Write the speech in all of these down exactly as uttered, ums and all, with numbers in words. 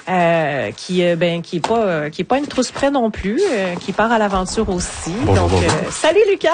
euh, qui euh, ben qui est pas euh, qui est pas une trousse près non plus, euh, qui part à l'aventure aussi. Bonjour, Donc, bonjour. Euh, salut Lucas.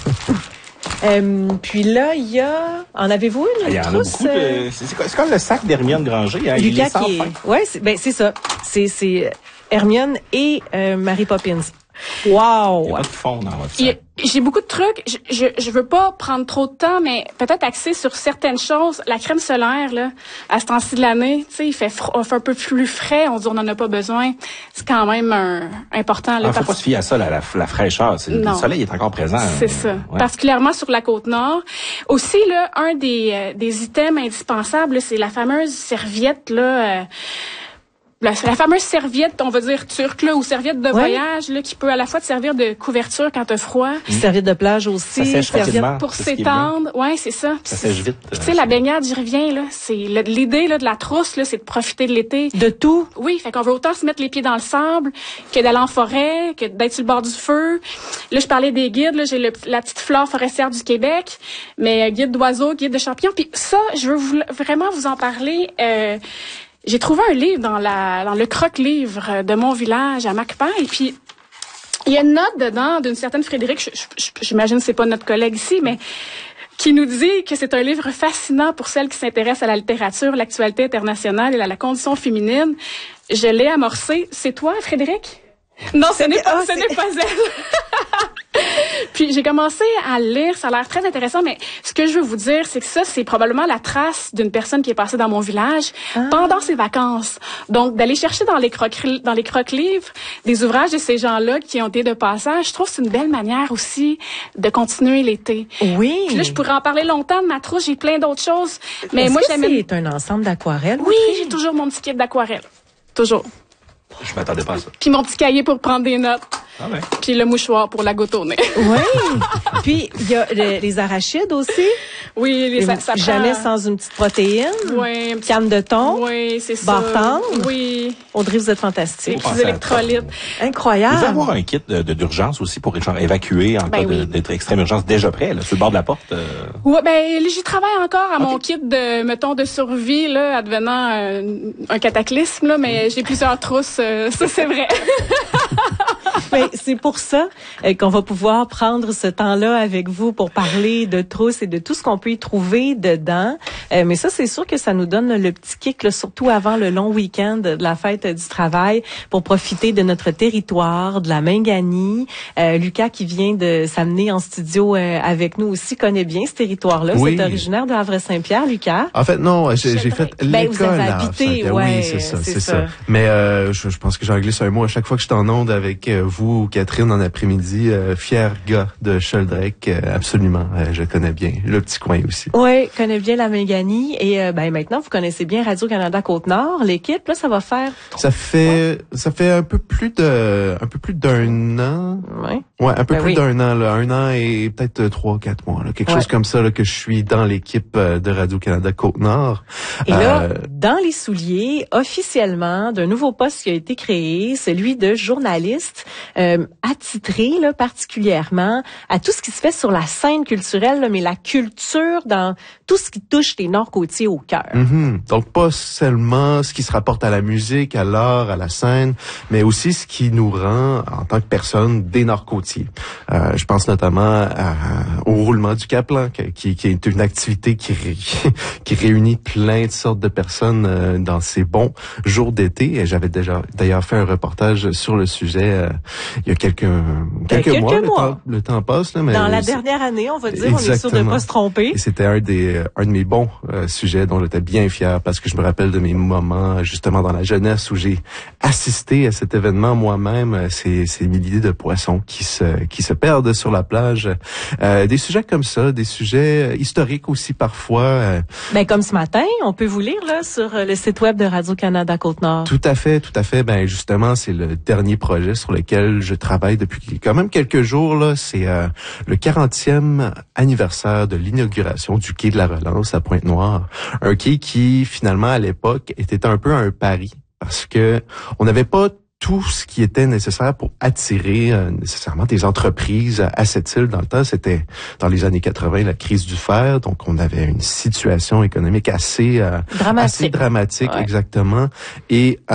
euh, puis là, il y a, en avez-vous une, Ah, il y une en a trousse? beaucoup de, c'est, c'est comme le sac d'Hermione Granger. Hein, il Lucas est sans qui fin. est, ouais, c'est, ben c'est ça. C'est c'est Hermione et euh, Mary Poppins. Wow. Il n'y a pas de fond dans votre Il y a- sac. J'ai beaucoup de trucs. Je, je, je veux pas prendre trop de temps, mais peut-être axer sur certaines choses. La crème solaire, là, à ce temps-ci de l'année, tu sais, il fait, fr- il fait un peu plus frais. On dit on en a pas besoin. C'est quand même un, important. Il Là, ne faut parce- pas se fier à ça, la, la, la fraîcheur. C'est, le Non. soleil est encore présent. C'est ça. Ouais. Particulièrement sur la Côte-Nord. Aussi, là, un des, euh, des items indispensables, là, c'est la fameuse serviette, là, euh, La, la fameuse serviette, on va dire turque, là, ou serviette de Ouais. voyage, là, qui peut à la fois te servir de couverture quand t'as froid, Serviette de plage aussi. Ça sèche serviette- rapidement. pour c'est ce qui est bien. s'étendre. Ouais, c'est ça. Ça sèche vite. Puis, tu sais, la baignade, j'y reviens, là. C'est le- l'idée, là, de la trousse, là, c'est de profiter de l'été. De tout. Oui, fait qu'on veut autant se mettre les pieds dans le sable que d'aller en forêt, que d'être sur le bord du feu. Là, je parlais des guides, là, j'ai le- la petite flore forestière du Québec, mais euh, guide d'oiseaux, guide de champignons. Puis ça, je veux vous- vraiment vous en parler. Euh, j'ai trouvé un livre dans la dans le croque-livre de mon village à Macpail, puis il y a une note dedans d'une certaine Frédéric, je- je- j'imagine que c'est pas notre collègue ici, mais qui nous dit que c'est un livre fascinant pour celles qui s'intéressent à la littérature, l'actualité internationale et à la condition féminine. Je l'ai amorcé. C'est toi, Frédéric? Non, ce n'est pas, ah, ce c'est- n'est pas elle. Puis j'ai commencé à le lire, ça a l'air très intéressant, mais ce que je veux vous dire, c'est que ça, c'est probablement la trace d'une personne qui est passée dans mon village pendant ses vacances. Donc, d'aller chercher dans les croque dans les croque-livres des ouvrages de ces gens-là qui ont été de passage, je trouve que c'est une belle manière aussi de continuer l'été. Oui. Puis là, je pourrais en parler longtemps de ma trousse, j'ai plein d'autres choses, mais Est-ce moi, que j'aime... c'est un ensemble d'aquarelles? Oui, j'ai toujours mon petit kit d'aquarelle. Toujours. Je m'attendais pas à ça. Puis mon petit cahier pour prendre des notes. Ah ouais. Puis le mouchoir pour la goutte au nez. Oui. Puis, il y a le- les arachides aussi. Oui, les, ça, ça prend... Jamais sans une petite protéine. Oui, un petit- Canne de thon. Oui, c'est ça. Barre tendre. Oui. Audrey, vous êtes Les fantastique. Faut petits penser à électrolytes. Il Incroyable. faut avoir un kit de, de- d'urgence aussi pour genre, évacuer en Ben cas de- oui. d'être extrême urgence déjà prêt, là, sur le bord de la porte. euh. Ouais, ben j'y travaille encore à mon kit de, mettons, de survie, là, advenant un, un cataclysme, là, mais j'ai plusieurs trousses, euh, ça c'est vrai. Ben, c'est pour ça euh, qu'on va pouvoir prendre ce temps-là avec vous pour parler de trousses et de tout ce qu'on peut y trouver dedans. Euh, mais ça, c'est sûr que ça nous donne le petit kick, là, surtout avant le long week-end de la fête du travail, pour profiter de notre territoire, de la Mingani. Euh, Lucas, qui vient de s'amener en studio euh, avec nous aussi, connaît bien ce territoire-là. Oui. Vous êtes originaire de Havre-Saint-Pierre, Lucas. En fait, non, j'ai, j'ai fait Ben, l'école vous avez à habité, Havre-Saint-Pierre. ouais, Oui, c'est ça, c'est c'est ça. ça. Mais euh, je, je pense que j'en glisse un mot à chaque fois que je suis en onde avec euh, vous, Catherine, en après-midi. Euh, fier gars de Sheldrake, euh, absolument. Euh, je connais bien le petit coin aussi. Oui, connais bien la Mingani. Et euh, ben maintenant, vous connaissez bien Radio-Canada Côte-Nord. L'équipe, là, ça va faire... Ça fait, ça fait un peu plus de, un peu plus d'un an. Ouais. Ouais, un peu Ben plus oui. d'un an, là, un an et peut-être euh, trois, quatre mois, là, quelque Ouais. chose comme ça, là, que je suis dans l'équipe euh, de Radio-Canada Côte-Nord. Et là, Euh, dans les souliers, officiellement, d'un nouveau poste qui a été créé, celui de journaliste, euh, attitré là, particulièrement à tout ce qui se fait sur la scène culturelle, là, mais la culture dans tout ce qui touche les Nord-Côtiers au cœur. Mhm. Donc, pas seulement ce qui se rapporte à la musique, à l'art, à la scène, mais aussi ce qui nous rend, en tant que personne, des Nord-Côtiers. Euh, je pense notamment à- au roulement du Caplan, qui, qui est une activité qui, ré- qui réunit plein de sortes de personnes euh, dans ces bons jours d'été. Et j'avais déjà d'ailleurs fait un reportage sur le sujet euh, il y a quelques, quelques, quelques mois. mois. Le temps, le temps passe, là, mais Dans la c'est- dernière année, on va dire, on est sûr de Exactement. pas se tromper. et c'était un des un de mes bons euh, sujets dont j'étais bien fier parce que je me rappelle de mes moments justement dans la jeunesse où j'ai assisté à cet événement moi-même, euh, ces, ces milliers de poissons qui se qui se perdent sur la plage, euh, des sujets comme ça, des sujets historiques aussi parfois. euh, Ben comme ce matin, on peut vous lire là sur le site web de Radio-Canada Côte-Nord. Tout à fait, tout à fait. Ben justement, c'est le dernier projet sur lequel je travaille depuis quand même quelques jours. Là, c'est euh, le quarantième anniversaire de l'inauguration du quai de la Relance à Pointe-Noire, un quai qui finalement à l'époque était un peu un pari parce que on n'avait pas tout ce qui était nécessaire pour attirer euh, nécessairement des entreprises à cette île. Dans le temps, c'était dans les années quatre-vingts, la crise du fer, donc on avait une situation économique assez euh, Dramatique. assez dramatique, Ouais. exactement. Et